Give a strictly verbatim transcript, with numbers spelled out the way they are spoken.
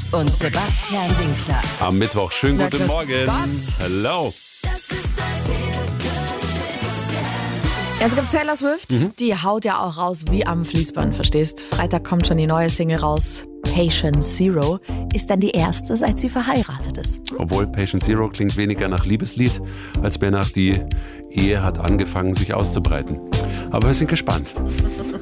und Sebastian Winkler. Am Mittwoch. Schönen Na, guten grüß Morgen. Gott. Hello. Jetzt gibt's Taylor Swift, Mhm. die haut ja auch raus wie am Fließband, verstehst? Freitag kommt schon die neue Single raus. Patient Zero ist dann die erste, seit sie verheiratet ist. Obwohl Patient Zero klingt weniger nach Liebeslied, als mehr nach die Ehe hat angefangen, sich auszubreiten. Aber wir sind gespannt.